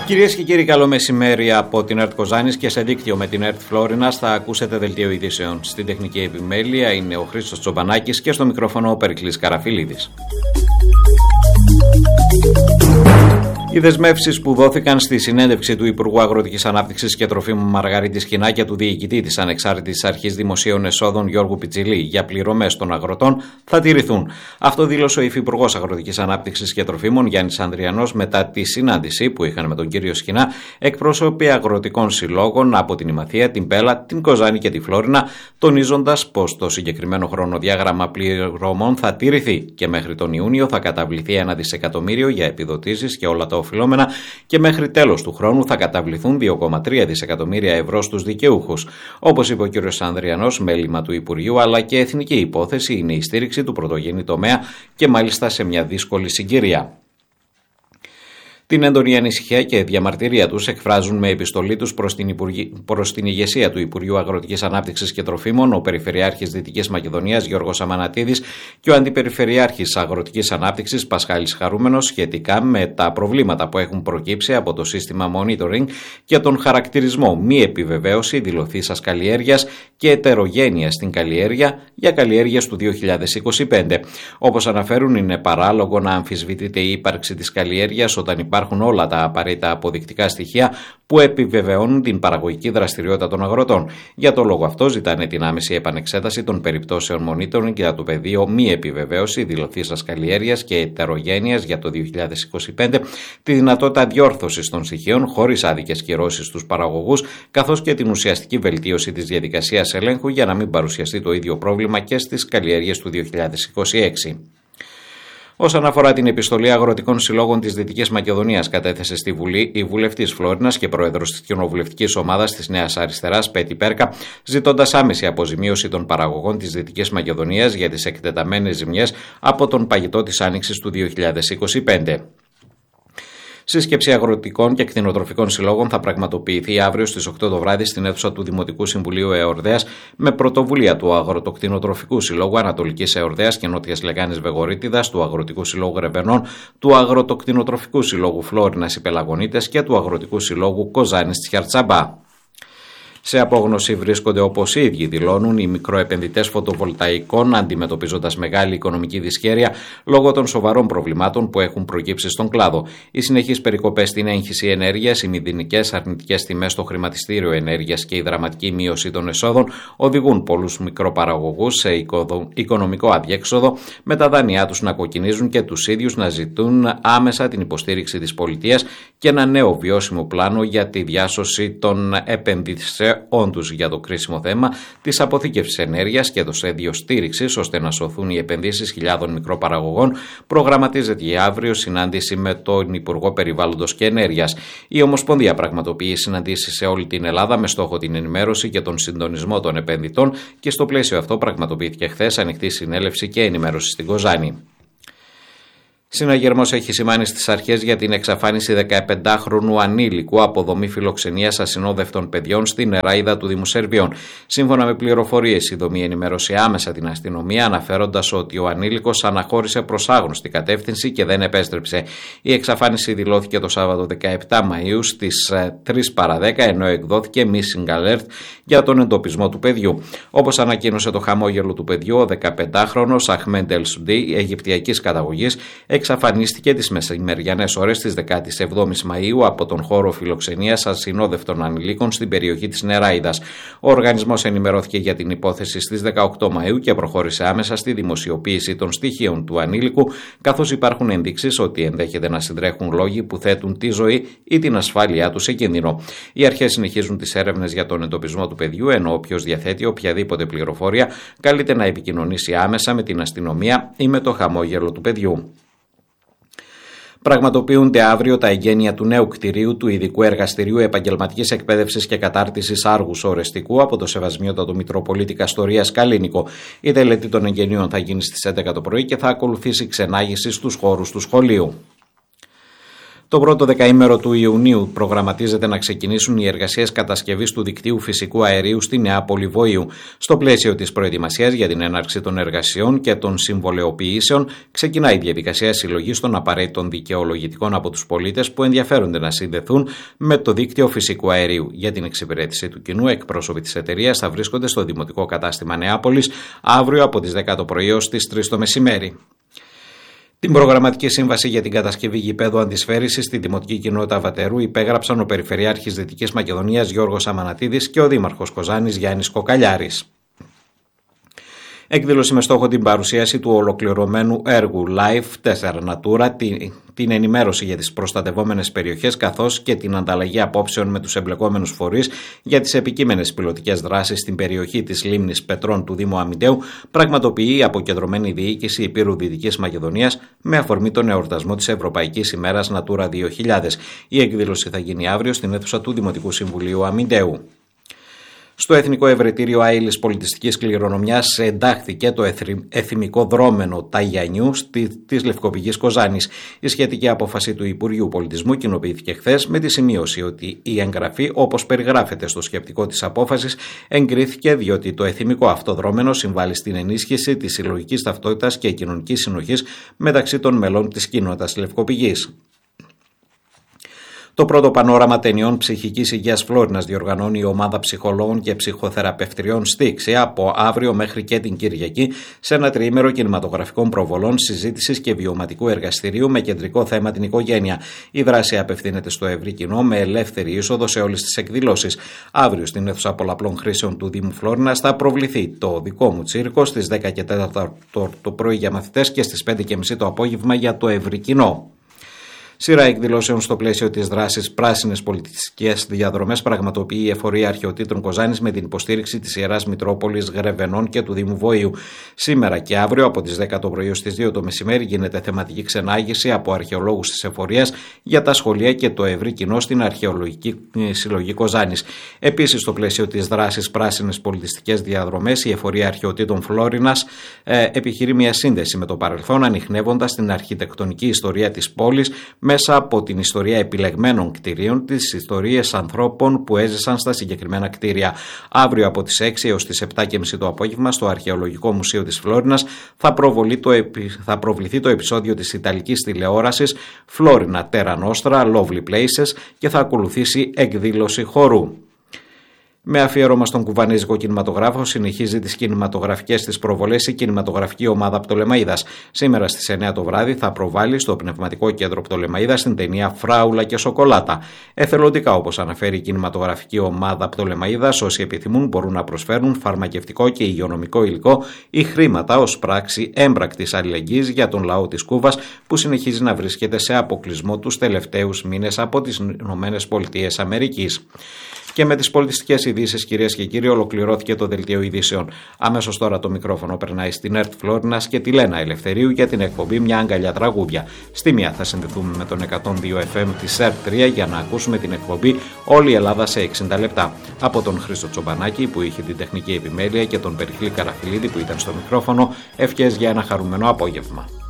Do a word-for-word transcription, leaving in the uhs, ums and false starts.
Κυρίες και κύριοι, καλό μεσημέρι από την ΕΡΤ Κοζάνης και σε δίκτυο με την ΕΡΤ Φλόρινας θα ακούσετε δελτίο ειδήσεων. Στην τεχνική επιμέλεια είναι ο Χρήστος Τσομπανάκης και στο μικρόφωνο ο Περικλής Καραφιλίδης. Οι δεσμεύσεις που δόθηκαν στη συνέντευξη του Υπουργού Αγροτικής Ανάπτυξης και Τροφίμων Μαργαρίτη Σκινά και του Διοικητή της Ανεξάρτητης Αρχής Δημοσίων Εσόδων Γιώργου Πιτσιλή για πληρωμές των αγροτών θα τηρηθούν. Αυτό δήλωσε ο Υφυπουργός Αγροτικής Ανάπτυξης και Τροφίμων Γιάννης Ανδριανός μετά τη συνάντηση που είχαν με τον κύριο Σκινά εκπρόσωποι αγροτικών συλλόγων από την Ημαθία, την Πέλα, την Κοζάνη και τη Φλόρινα, τονίζοντας πως το συγκεκριμένο χρονοδιάγραμμα πληρωμών θα τηρηθεί και μέχρι τον Ιούνιο θα καταβληθεί ένα δισεκατομμύριο για επιδοτήσεις και όλα τα οφειλόμενα και μέχρι τέλος του χρόνου θα καταβληθούν δύο κόμμα τρία δισεκατομμύρια ευρώ στους δικαιούχους. Όπως είπε ο κ. Ανδριανός, μέλημα του Υπουργείου, αλλά και εθνική υπόθεση είναι η στήριξη του πρωτογενή τομέα και μάλιστα σε μια δύσκολη συγκυρία. Την έντονη ανησυχία και διαμαρτυρία τους εκφράζουν με επιστολή τους προς την, Υπουργη... προς την ηγεσία του Υπουργείου Αγροτικής Ανάπτυξης και Τροφίμων, ο Περιφερειάρχης Δυτικής Μακεδονίας Γιώργος Αμανατίδης και ο Αντιπεριφερειάρχης Αγροτικής Ανάπτυξης Πασχάλης Χαρούμενος σχετικά με τα προβλήματα που έχουν προκύψει από το σύστημα monitoring και τον χαρακτηρισμό μη επιβεβαίωση δηλωθήσας καλλιέργειας και ετερογένεια στην καλλιέργεια για καλλιέργειες του δύο χιλιάδες είκοσι πέντε. Όπως αναφέρουν, είναι παράλογο να αμφισβητείται η ύπαρξη της καλλιέργειας όταν υπάρχουν όλα τα απαραίτητα αποδεικτικά στοιχεία που επιβεβαιώνουν την παραγωγική δραστηριότητα των αγροτών. Για τον λόγο αυτό, ζητάνε την άμεση επανεξέταση των περιπτώσεων monitoring για το πεδίο μη επιβεβαίωση δηλωθήσας καλλιέργειας και ετερογένειας για το δύο χιλιάδες είκοσι πέντε, τη δυνατότητα διόρθωσης των στοιχείων χωρίς άδικες κυρώσεις στους παραγωγούς, καθώς και την ουσιαστική βελτίωση της διαδικασίας ελέγχου για να μην παρουσιαστεί το ίδιο πρόβλημα και στις καλλιέργειες του δύο χιλιάδες είκοσι έξι. Όσον αφορά την επιστολή αγροτικών συλλόγων της Δυτικής Μακεδονίας, κατέθεσε στη Βουλή η βουλευτής Φλόρινας και πρόεδρος της κοινοβουλευτικής ομάδας της Νέας Αριστεράς, Πέτη Πέρκα, ζητώντας άμεση αποζημίωση των παραγωγών της Δυτικής Μακεδονίας για τις εκτεταμένες ζημιές από τον παγετό της Άνοιξης του δύο χιλιάδες είκοσι πέντε. Σύσκεψη αγροτικών και κτηνοτροφικών συλλόγων θα πραγματοποιηθεί αύριο στις οκτώ το βράδυ στην αίθουσα του Δημοτικού Συμβουλίου Εορδαίας με πρωτοβουλία του Αγροτοκτηνοτροφικού Συλλόγου Ανατολικής Εορδαίας και Νότιας Λεγάνης Βεγορίτιδας, του Αγροτικού Συλλόγου Ρεβενών, του Αγροτοκτηνοτροφικού Συλλόγου Φλόρινας οι Πελαγωνίτες και του Αγροτικού Συλλόγου Κοζάνης Τσιαρτσαμπά. Σε απόγνωση βρίσκονται, όπως οι ίδιοι δηλώνουν, οι μικροεπενδυτές φωτοβολταϊκών, αντιμετωπίζοντας μεγάλη οικονομική δυσχέρεια λόγω των σοβαρών προβλημάτων που έχουν προκύψει στον κλάδο. Οι συνεχείς περικοπές στην έγχυση ενέργειας, οι μηδενικές αρνητικές τιμές στο χρηματιστήριο ενέργειας και η δραματική μείωση των εσόδων οδηγούν πολλούς μικροπαραγωγούς σε οικονομικό αδιέξοδο, με τα δάνειά τους να κοκκινίζουν και τους ίδιους να ζητούν άμεσα την υποστήριξη της πολιτείας και ένα νέο βιώσιμο πλάνο για τη διάσωση των επενδύσεων όντως για το κρίσιμο θέμα της αποθήκευσης ενέργειας και το σχέδιο στήριξης ώστε να σωθούν οι επενδύσεις χιλιάδων μικροπαραγωγών. Προγραμματίζεται για αύριο συνάντηση με τον Υπουργό Περιβάλλοντος και Ενέργειας. Η Ομοσπονδία πραγματοποιεί συναντήσεις σε όλη την Ελλάδα με στόχο την ενημέρωση και τον συντονισμό των επενδυτών και στο πλαίσιο αυτό πραγματοποιήθηκε χθες ανοιχτή συνέλευση και ενημέρωση στην Κοζάνη. Συναγερμός έχει σημάνει στις αρχές για την εξαφάνιση δεκαπεντάχρονου ανήλικου από δομή φιλοξενίας ασυνόδευτων παιδιών στην νεράιδα του Δήμου Σερβιών. Σύμφωνα με πληροφορίες, η δομή ενημέρωσε άμεσα την αστυνομία, αναφέροντας ότι ο ανήλικος αναχώρησε προς άγνωστη κατεύθυνση και δεν επέστρεψε. Η εξαφάνιση δηλώθηκε το Σάββατο δεκαεπτά Μαΐου στις τρεις παρά δέκα, ενώ εκδόθηκε missing alert για τον εντοπισμό του παιδιού. Όπως ανακοίνωσε το χαμόγελο του παιδιού, ο δεκαπεντάχρονος Αχμένντ Ελσουντή, αιγυπτιακής καταγωγής, εξαφανίστηκε τις μεσημεριανές ώρες της δεκαεπτά Μαΐου από τον χώρο φιλοξενίας ασυνόδευτων ανηλίκων στην περιοχή της Νεράιδας. Ο οργανισμός ενημερώθηκε για την υπόθεση στις δεκαοκτώ Μαΐου και προχώρησε άμεσα στη δημοσιοποίηση των στοιχείων του ανήλικου, καθώς υπάρχουν ενδείξεις ότι ενδέχεται να συντρέχουν λόγοι που θέτουν τη ζωή ή την ασφάλειά του σε κίνδυνο. Οι αρχές συνεχίζουν τις έρευνες για τον εντοπισμό του παιδιού, ενώ όποιος διαθέτει οποιαδήποτε πληροφορία καλείται να επικοινωνήσει άμεσα με την αστυνομία ή με το χαμόγελο του παιδιού. Πραγματοποιούνται αύριο τα εγγένεια του νέου κτηρίου του Ειδικού Εργαστηρίου Επαγγελματικής Εκπαίδευσης και Κατάρτισης Άργους Ορεστικού από το Σεβασμιότατο Μητροπολίτη Καστορίας Καλίνικο. Η τελετή των εγγενείων θα γίνει στις έντεκα το πρωί και θα ακολουθήσει ξενάγηση στους χώρους του σχολείου. Το πρώτο δεκαήμερο του Ιουνίου προγραμματίζεται να ξεκινήσουν οι εργασίες κατασκευής του δικτύου φυσικού αερίου στη Νεάπολη Βοήου. Στο πλαίσιο της προετοιμασίας για την έναρξη των εργασιών και των συμβολεοποιήσεων, ξεκινάει η διαδικασία συλλογής των απαραίτητων δικαιολογητικών από τους πολίτες που ενδιαφέρονται να συνδεθούν με το δίκτυο φυσικού αερίου. Για την εξυπηρέτηση του κοινού, εκπρόσωποι της εταιρείας θα βρίσκονται στο Δημοτικό Κατάστημα Νεάπολης αύριο από τις δέκα το πρωί ως τις τρεις το μεσημέρι. Την προγραμματική σύμβαση για την κατασκευή γηπέδου αντισφαίρησης στη Δημοτική Κοινότητα Βατερού υπέγραψαν ο Περιφερειάρχης Δυτικής Μακεδονίας Γιώργος Αμανατίδης και ο Δήμαρχος Κοζάνης Γιάννης Κοκαλιάρης. Εκδήλωση με στόχο την παρουσίαση του ολοκληρωμένου έργου Life τέσσερα Natura, την ενημέρωση για τις προστατευόμενες περιοχές καθώς και την ανταλλαγή απόψεων με τους εμπλεκόμενους φορείς για τις επικείμενες πιλωτικές δράσεις στην περιοχή της Λίμνης Πετρών του Δήμου Αμυντέου, πραγματοποιεί η αποκεντρωμένη διοίκηση Ηπείρου Δυτικής Μακεδονίας με αφορμή τον εορτασμό της Ευρωπαϊκής ημέρας Natura δύο χιλιάδες. Η εκδήλωση θα γίνει αύριο στην αίθουσα του Δημοτικού Συμβουλίου Αμυντέου. Στο Εθνικό Ευρετήριο Άειλης Πολιτιστικής Κληρονομιάς εντάχθηκε το εθιμικό δρόμενο Ταγιανιού της Λευκοπηγής Κοζάνης. Η σχετική απόφαση του Υπουργείου Πολιτισμού κοινοποιήθηκε χθες με τη σημείωση ότι η εγγραφή, όπως περιγράφεται στο σκεπτικό της απόφασης, εγκρίθηκε διότι το εθιμικό αυτό δρόμενο συμβάλλει στην ενίσχυση της συλλογικής ταυτότητας και κοινωνικής συνοχής μεταξύ των μελών της κοινότητας Λευκοπηγής. Το πρώτο πανόραμα ταινιών ψυχικής υγείας Φλόρινας διοργανώνει η ομάδα ψυχολόγων και ψυχοθεραπευτριών Στίξη από αύριο μέχρι και την Κυριακή σε ένα τριήμερο κινηματογραφικών προβολών, συζήτησης και βιωματικού εργαστηρίου με κεντρικό θέμα την οικογένεια. Η δράση απευθύνεται στο ευρύ κοινό με ελεύθερη είσοδο σε όλες τις εκδηλώσεις. Αύριο στην αίθουσα πολλαπλών χρήσεων του Δήμου Φλόρινας θα προβληθεί το δικό μου τσίρκο στις δέκα και τέσσερα το πρωί για μαθητές και στις πέντε και μισή το απόγευμα για το ευρύ κοινό. Σειρά εκδηλώσεων στο πλαίσιο της δράσης Πράσινες Πολιτιστικές Διαδρομές πραγματοποιεί η Εφορία Αρχαιοτήτων Κοζάνης με την υποστήριξη της Ιεράς Μητρόπολης Γρεβενών και του Δήμου Βοήου. Σήμερα και αύριο από τις δέκα το πρωί ως τις δύο το μεσημέρι γίνεται θεματική ξενάγηση από αρχαιολόγους της Εφορίας για τα σχολεία και το ευρύ κοινό στην Αρχαιολογική Συλλογή Κοζάνης. Επίσης, στο πλαίσιο της δράσης Πράσινες Πολιτιστικές Διαδρομές, η Εφορία Αρχαιοτήτων Φλόρινας ε, επιχειρεί μια σύνδεση με το παρελθόν, ανιχνεύοντας την αρχιτεκτονική ιστορία της πόλης μέσα από την ιστορία επιλεγμένων κτηρίων, τις ιστορίες ανθρώπων που έζησαν στα συγκεκριμένα κτίρια. Αύριο από τις έξι έως τις επτά και μισή το απόγευμα στο Αρχαιολογικό Μουσείο της Φλόρινας θα, το επι... θα προβληθεί το επεισόδιο της Ιταλικής τηλεόρασης Florina Terra Nostra Lovely Places και θα ακολουθήσει εκδήλωση χορού. Με αφιέρωμα στον κουβανέζικο κινηματογράφο, συνεχίζει τις κινηματογραφικές της προβολές η κινηματογραφική ομάδα Πτολεμαΐδας. Σήμερα στις εννιά το βράδυ θα προβάλλει στο Πνευματικό Κέντρο Πτολεμαΐδας την ταινία Φράουλα και Σοκολάτα. Εθελοντικά, όπως αναφέρει η κινηματογραφική ομάδα Πτολεμαΐδας, όσοι επιθυμούν μπορούν να προσφέρουν φαρμακευτικό και υγειονομικό υλικό ή χρήματα ως πράξη έμπρακτης αλληλεγγύης για τον λαό της Κούβας, που συνεχίζει να βρίσκεται σε αποκλεισμό τους τελευταίους μήνες από τις ΗΠΑ. Και με τις πολιτιστικές ειδήσεις, κυρίες και κύριοι, ολοκληρώθηκε το δελτίο ειδήσεων. Αμέσως τώρα το μικρόφωνο περνάει στην ΕΡΤ Φλόρινας και τη Λένα Ελευθερίου για την εκπομπή Μια αγκαλιά τραγούδια. Στη μία θα συνδεθούμε με τον εκατόν δύο εφ εμ της ΕΡΤ τρία για να ακούσουμε την εκπομπή Όλη η Ελλάδα σε εξήντα λεπτά. Από τον Χρήστο Τσομπανάκη που είχε την τεχνική επιμέλεια και τον Περικλή Καραφιλίδη που ήταν στο μικρόφωνο, ευχές για ένα χαρούμενο απόγευμα.